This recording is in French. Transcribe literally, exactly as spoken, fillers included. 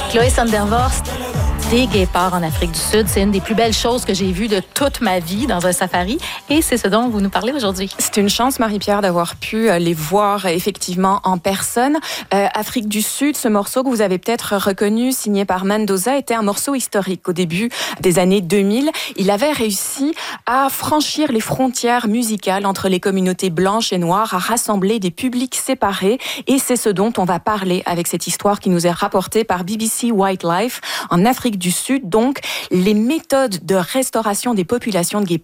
Chloé Sondervorst, des guépards en Afrique du Sud, c'est une des plus belles choses que j'ai vues de toute ma vie dans un safari et c'est ce dont vous nous parlez aujourd'hui. C'est une chance, Marie-Pierre, d'avoir pu les voir effectivement en personne. Euh, Afrique du Sud, ce morceau que vous avez peut-être reconnu, signé par Mendoza, était un morceau historique. Au début des années deux mille, il avait réussi à franchir les frontières musicales entre les communautés blanches et noires, à rassembler des publics séparés et c'est ce dont on va parler avec cette histoire qui nous est rapportée par B B C Wildlife en Afrique du Sud. Donc, les méthodes de restauration des populations de guépards